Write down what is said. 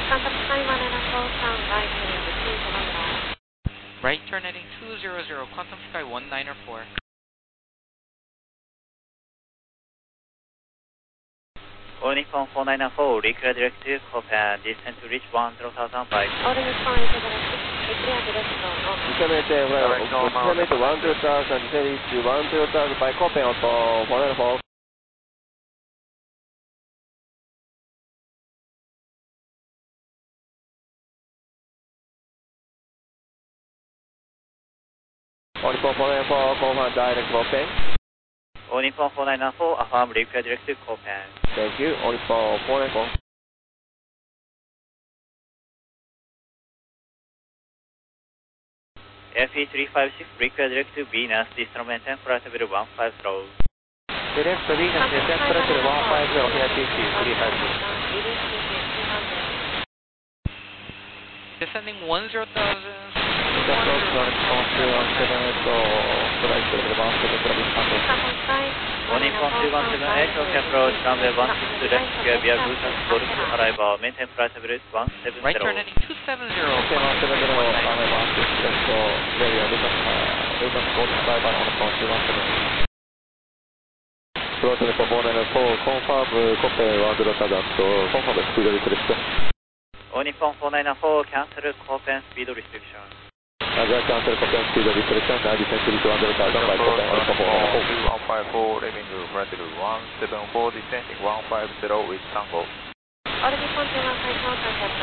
Qantas Sky 194 right heading to 270. Right turn heading 200, Quantum Sky 194. All Nippon 4994, reclear direct to Copan, descent to reach 10,000 by. All Nippon is direct, clear direct to Descend 10,000, descend reach 10,000 by Copan auto 494. All Nippon 494, confirm direct Copan. All Nippon 4994, affirm reclear direct to Copan. Thank you, All Nippon 494. FE356, reclear direct to Venus, distal maintain flight level 150. Direct to Venus, descent flight level 150, clear TC 350. Descending 10,000. Approach on Nippon 217, flight level 170, All Nippon 2178, OK approach, runway 16 left, clear via Busan Golf to arrival, maintain flight level 170. Right turn heading 270. Okay, 170, runway 16 left, clear via Busan Golf to arrival on Nippon 217. Approach Nippon 494, confirm Copan 10,000, confirm speed restriction. All Nippon 494, cancel Copan speed restriction. Roger, cancel Copan speed restriction, descent to reach 10,000 by Copan, All Nippon 494. 154, leaving flight level 174, descending 150 with Tango. All Nippon 215 contact